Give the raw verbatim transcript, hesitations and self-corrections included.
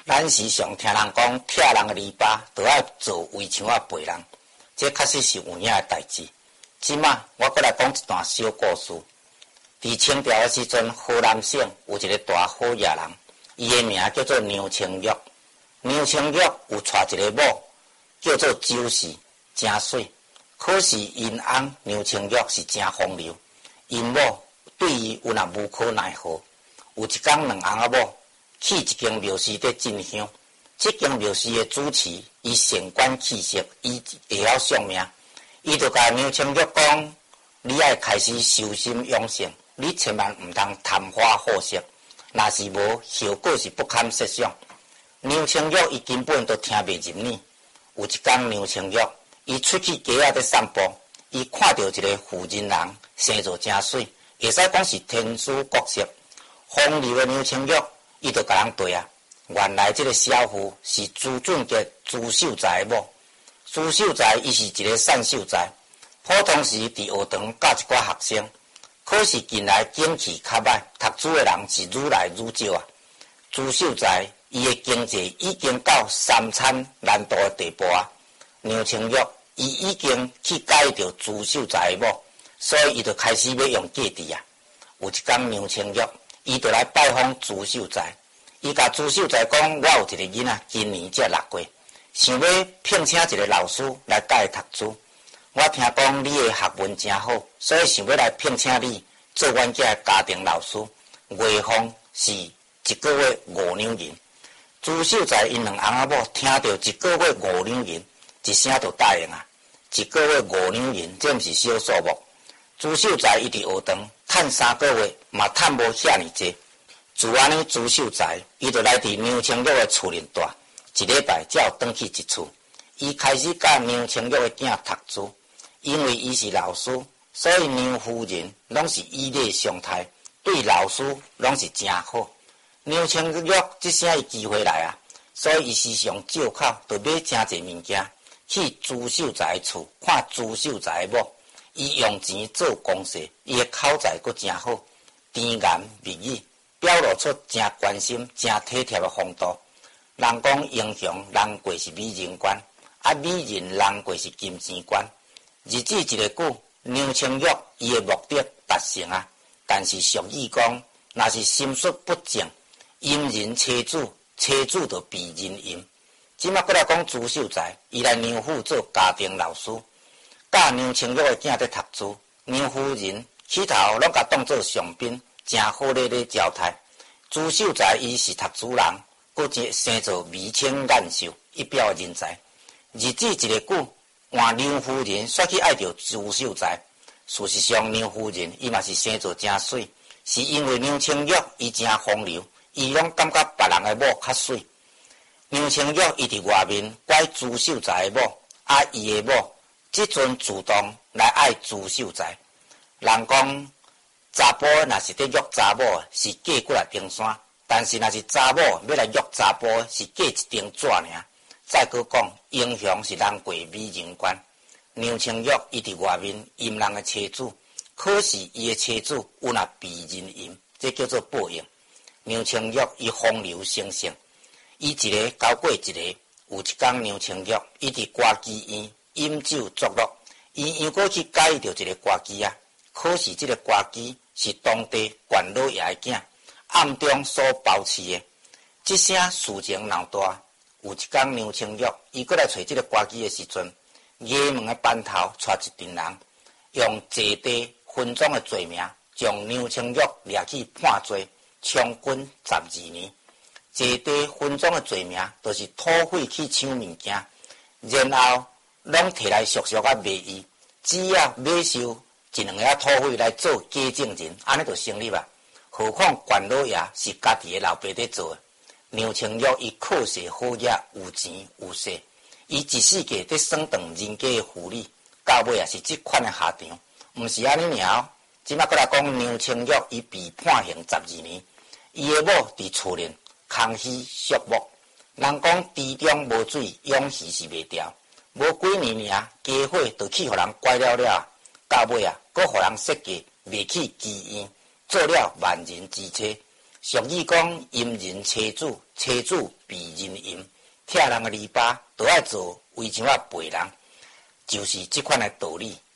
咱时常听人讲，拆人的篱笆，就要做围墙啊陪人，这确实是有影的代志。即马我过来讲一段小故事。伫清朝的时阵，河南省有一个大好野人，伊的名叫做牛青玉。牛青玉有娶一个某，叫做周氏，真水。可是因翁牛青玉是真风流，因某对伊有若无可奈何。有一天，两翁仔某去一间庙寺伫进香，这间庙寺的主持伊善管气息，伊会晓相命，伊就甲牛青玉讲：你爱开始修心养性，你千万毋通贪花好色，若是无，后果是不堪设想。牛青玉伊根本都听袂入耳。有一天，牛青玉伊出去街仔伫散步，伊看到一个妇人人生做真水，会使讲是天姿国色。风流的牛青玉，伊就甲人对啊，原来这个小妇是朱俊杰朱秀才的某。朱秀才伊是一个善秀才，普通时伫学堂教一寡学生，可是近来景气较歹，读书的人是愈来愈少啊。朱秀才伊的经济已经到三餐难度的地步啊。牛青玉伊已经去改着朱秀才的某，所以伊就开始要用计治啊。有一天，牛青玉伊就来拜访朱秀才，伊甲朱秀才讲：我有一个囡仔，今年才六岁，想要聘请一个老师来教伊读书。我听讲你的学问真好，所以想要来聘请你做阮家家庭老师。月俸是一个月五两银。朱秀才因两翁仔某听到一个月五两银，一声就答应啊。一个月五两银，这毋是小数目。朱秀才伊伫学堂趁三个月，嘛趁无遐尼济。自安尼，朱秀才伊就来伫牛青玉的厝里住，一礼拜才有转去一次。伊开始教牛青玉的囝读书，因为伊是老师，所以牛夫人拢是以礼相待，对老师拢是真好。牛青玉即声伊机会来啊，所以伊时常借口就买真济物件去朱秀才的厝看朱秀才的某。伊用钱做公事，伊的口才阁真好，甜言蜜语，表露出真关心、真体贴的风度。人讲英雄人过是美人关，啊美人人过是金钱关。日子一个久，牛青玉伊的目的达成啊，但是俗语讲，若是心术不正，淫人妻子，妻子就被人淫。即马过来讲朱秀才，伊来牛府做家庭老师。教牛青玉的囝在读书，牛夫人起头拢甲当作上宾，真好咧咧招待。朱秀才伊是读书人，佫一生做眉清眼秀，一表人才。日子一个久，换牛夫人煞去爱着朱秀才。事实上，牛夫人伊嘛是生做真水，是因为牛青玉伊真风流，伊拢感觉别人的某较水。牛青玉伊伫外面拐朱秀才的某，啊伊的某。即阵主动来爱朱秀才，人讲查甫若是伫约查某，是嫁过来登山；但是若是查某要来约查甫，是嫁一张纸尔。再搁讲，英雄是人过美人关。牛青玉伊伫外面淫人的妻子，可是伊的妻子有若被人淫，这叫做报应。牛青玉伊风流成性，伊一个交过一个。有一天，牛青玉伊伫歌妓院。饮酒作乐，伊又过去介意着一个歌妓啊。可是这个歌妓是当地官老爷的囝，暗中所包持的。这声事情闹大。有一天，牛青玉伊过来找这个歌妓的时阵，衙门的班头带一群人，用坐地分赃的罪名，将牛青玉抓去判罪，充军十二年。坐地分赃的罪名，就是土匪去抢物件，然後拢摕来俗俗啊卖伊，只要买收一两个土匪来做假证人，安尼就成立啊。何况官老爷是家己的老爸在做的。牛青玉伊靠势好野，有钱有势，伊一世界在算断人家的福利，到尾也是这款的下场，毋是安尼尔。即马过来讲，牛青玉伊被判刑十二年，伊的某伫厝里空虚寂寞。人讲池中无水，涌鱼是袂掉。无几年尔，家伙就去互人拐了了，到尾啊，搁互人设计卖去妓院，做了万人之妻。 俗语讲，淫人妻子，妻子避人淫，拆人的篱笆，都爱做围墙啊背人，就是这款的道理。